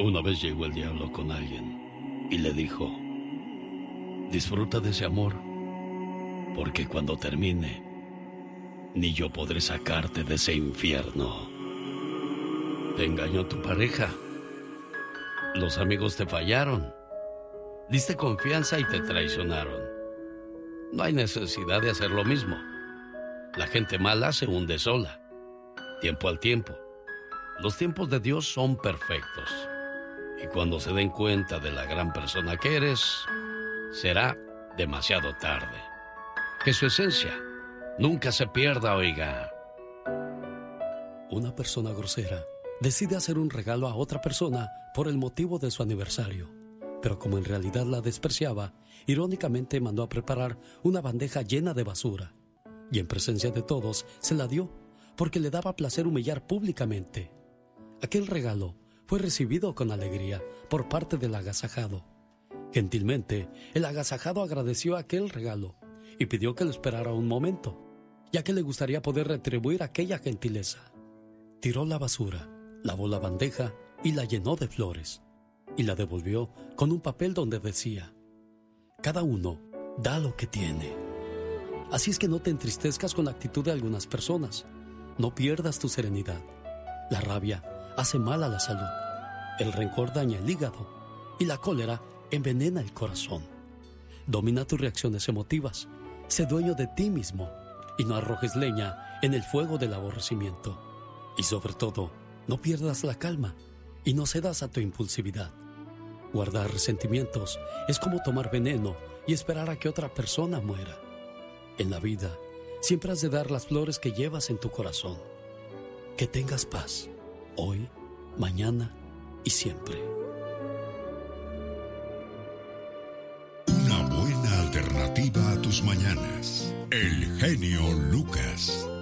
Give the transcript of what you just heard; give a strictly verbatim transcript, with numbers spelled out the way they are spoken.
Una vez llegó el diablo con alguien y le dijo: disfruta de ese amor, porque cuando termine, ni yo podré sacarte de ese infierno. Te engañó tu pareja. Los amigos te fallaron. Diste confianza y te traicionaron. No hay necesidad de hacer lo mismo. La gente mala se hunde sola. Tiempo al tiempo. Los tiempos de Dios son perfectos. Y cuando se den cuenta de la gran persona que eres, será demasiado tarde. Que su esencia nunca se pierda, oiga. Una persona grosera decide hacer un regalo a otra persona por el motivo de su aniversario. Pero como en realidad la despreciaba, irónicamente mandó a preparar una bandeja llena de basura. Y en presencia de todos se la dio, porque le daba placer humillar públicamente. Aquel regalo fue recibido con alegría por parte del agasajado. Gentilmente, el agasajado agradeció aquel regalo y pidió que lo esperara un momento, ya que le gustaría poder retribuir aquella gentileza. Tiró la basura, lavó la bandeja y la llenó de flores, y la devolvió con un papel donde decía: cada uno da lo que tiene. Así es que no te entristezcas con la actitud de algunas personas. No pierdas tu serenidad. La rabia hace mal a la salud. El rencor daña el hígado y la cólera envenena el corazón. Domina tus reacciones emotivas. Sé dueño de ti mismo y no arrojes leña en el fuego del aborrecimiento. Y sobre todo, no pierdas la calma y no cedas a tu impulsividad. Guardar resentimientos es como tomar veneno y esperar a que otra persona muera. En la vida, siempre has de dar las flores que llevas en tu corazón. Que tengas paz, hoy, mañana y siempre. Una buena alternativa a tus mañanas. El genio Lucas.